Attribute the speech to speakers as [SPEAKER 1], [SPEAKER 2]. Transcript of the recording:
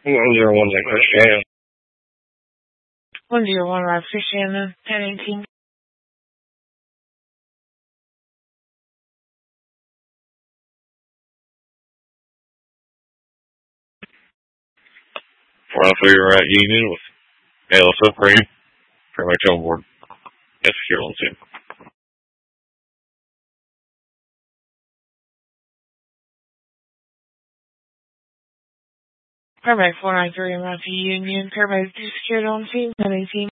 [SPEAKER 1] 101 like Christiana.
[SPEAKER 2] 101 Rob Christiana, 1018.
[SPEAKER 1] For our figure out union with AL Supreme, pretty much on board. That's for sure on too.
[SPEAKER 2] Paramedic 493 Rocky Union, paramedic secured on scene, 1018.